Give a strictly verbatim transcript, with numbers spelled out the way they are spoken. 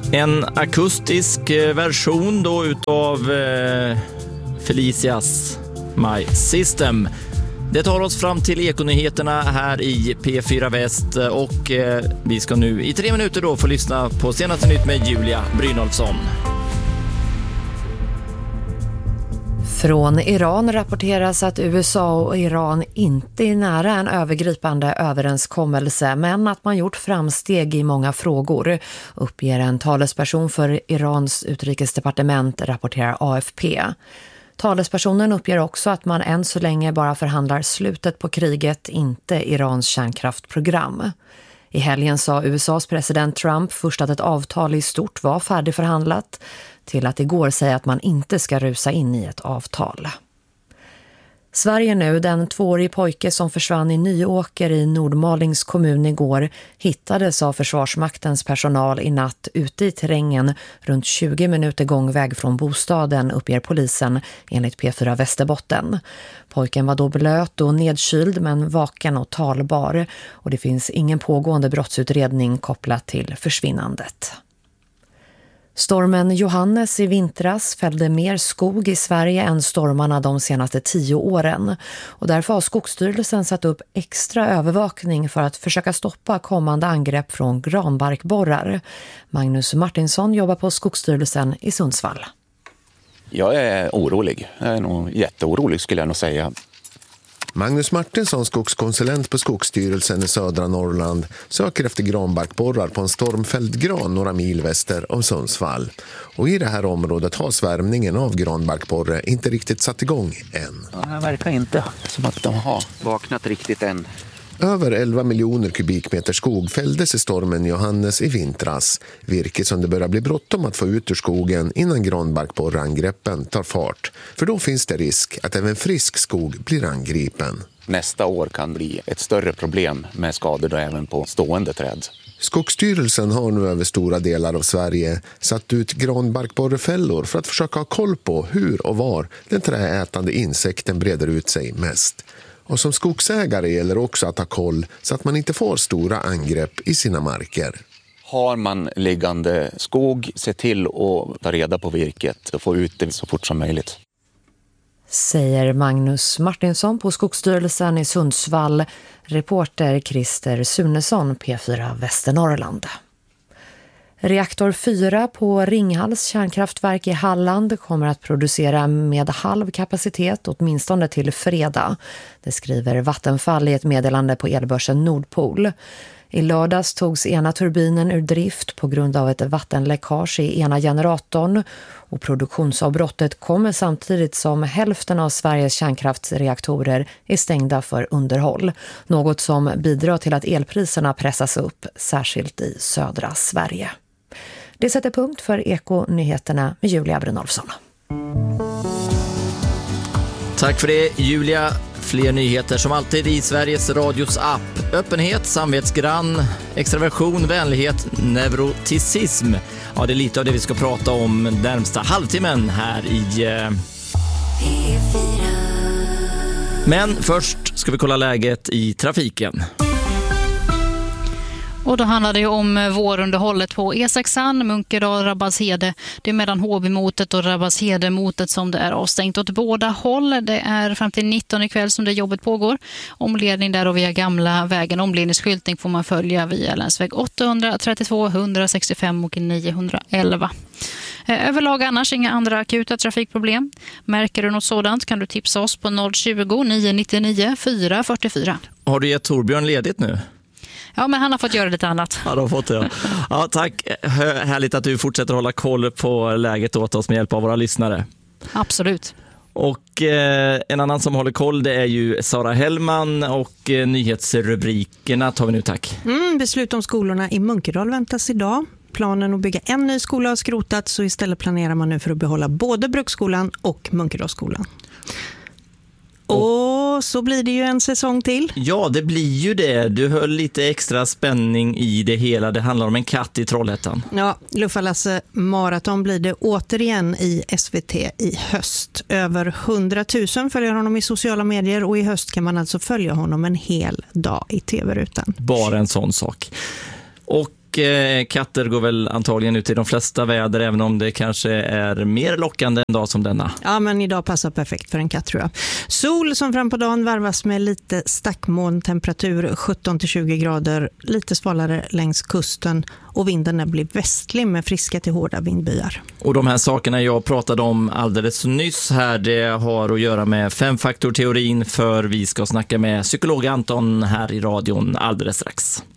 En akustisk version då utav eh, Felicias My System. Det tar oss fram till Ekonyheterna här i P fyra Väst och eh, vi ska nu i tre minuter då få lyssna på senaste nytt med Julia Brynolfsson. Från Iran rapporteras att U S A och Iran inte är nära en övergripande överenskommelse, men att man gjort framsteg i många frågor, uppger en talesperson för Irans utrikesdepartement, rapporterar A F P. Talespersonen uppger också att man än så länge bara förhandlar slutet på kriget, inte Irans kärnkraftprogram. I helgen sa U S As president Trump först att ett avtal i stort var färdigförhandlat, till att igår säga att man inte ska rusa in i ett avtal. Sverige nu, den tvåårig pojke som försvann i Nyåker i Nordmalings kommun igår, hittades av Försvarsmaktens personal i natt ute i terrängen runt tjugo minuter gångväg från bostaden, uppger polisen enligt P fyra Västerbotten. Pojken var då blöt och nedkyld men vaken och talbar, och det finns ingen pågående brottsutredning kopplat till försvinnandet. Stormen Johannes i vintras fällde mer skog i Sverige än stormarna de senaste tio åren. Och därför har Skogsstyrelsen satt upp extra övervakning för att försöka stoppa kommande angrepp från granbarkborrar. Magnus Martinsson jobbar på Skogsstyrelsen i Sundsvall. Jag är orolig. Jag är nog jätteorolig skulle jag nog säga. Magnus Martinsson, skogskonsulent på Skogsstyrelsen i södra Norrland, söker efter granbarkborrar på en stormfälld gran några mil väster om Sundsvall. Och i det här området har svärmningen av granbarkborre inte riktigt satt igång än. Ja, det verkar inte som att de har vaknat riktigt än. Över elva miljoner kubikmeter skog fälldes i stormen Johannes i vintras. Virke som det börjar bli bråttom att få ut ur skogen innan granbarkborreangreppen tar fart. För då finns det risk att även frisk skog blir angripen. Nästa år kan bli ett större problem med skador då även på stående träd. Skogsstyrelsen har nu över stora delar av Sverige satt ut granbarkborrefällor för att försöka ha koll på hur och var den träätande insekten breder ut sig mest. Och som skogsägare gäller också att ha koll så att man inte får stora angrepp i sina marker. Har man liggande skog, se till att ta reda på virket och få ut det så fort som möjligt. Säger Magnus Martinsson på Skogsstyrelsen i Sundsvall, reporter Christer Sunesson, P fyra Västernorrland. Reaktor fyra på Ringhals kärnkraftverk i Halland kommer att producera med halv kapacitet åtminstone till fredag. Det skriver Vattenfall i ett meddelande på elbörsen Nordpol. I lördags togs ena turbinen ur drift på grund av ett vattenläckage i ena generatorn, och produktionsavbrottet kommer samtidigt som hälften av Sveriges kärnkraftsreaktorer är stängda för underhåll. Något som bidrar till att elpriserna pressas upp, särskilt i södra Sverige. Det sätter punkt för Ekonyheterna med Julia Brynolfsson. Tack för det, Julia. Fler nyheter som alltid i Sveriges Radios app. Öppenhet, samvetsgrann, extraversion, vänlighet, neuroticism. Ja, det är lite av det vi ska prata om närmsta halvtimmen här i eh... P fyra. Men först ska vi kolla läget i trafiken. Och då handlar det om vårunderhållet på E sexan, Munkedal, Rabbalshede. Det är mellan Håbymotet och Rabbalshede-motet som det är avstängt åt båda håll. Det är fram till nitton ikväll som det jobbet pågår. Omledning där och via gamla vägen. Omledningsskyltning får man följa via länsväg åttahundratrettiotvå, etthundrasextiofem och niohundraelva. Överlag annars inga andra akuta trafikproblem. Märker du något sådant kan du tipsa oss på noll tjugo, nio nittionio, fyra fyrtiofyra. Har du gett Torbjörn ledigt nu? Ja, men han har fått göra lite annat. Ja, de har fått det. Ja. Ja, tack. Härligt att du fortsätter hålla koll på läget åt oss med hjälp av våra lyssnare. Absolut. Och eh, en annan som håller koll, det är ju Sara Hellman, och eh, nyhetsrubrikerna tar vi nu, tack. Mm, beslut om skolorna i Munkedal väntas idag. Planen att bygga en ny skola har skrotats, så istället planerar man nu för att behålla både Bruksskolan och Munkedalsskolan. Och så blir det ju en säsong till. Ja, det blir ju det. Du höll lite extra spänning i det hela. Det handlar om en katt i Trollhättan. Ja, Luffalasse maraton blir det återigen i S V T i höst. Över hundratusen följer honom i sociala medier, och i höst kan man alltså följa honom en hel dag i tv-rutan. Bara en sån sak. Och Och eh, katter går väl antagligen ut i de flesta väder, även om det kanske är mer lockande en dag som denna. Ja, men idag passar perfekt för en katt tror jag. Sol som fram på dagen varvas med lite stackmoln, temperatur sjutton till tjugo grader, lite svalare längs kusten och vinden blir västlig med friska till hårda vindbyar. Och de här sakerna jag pratade om alldeles nyss här, det har att göra med femfaktorteorin, för vi ska snacka med psykolog Anton här i radion alldeles strax.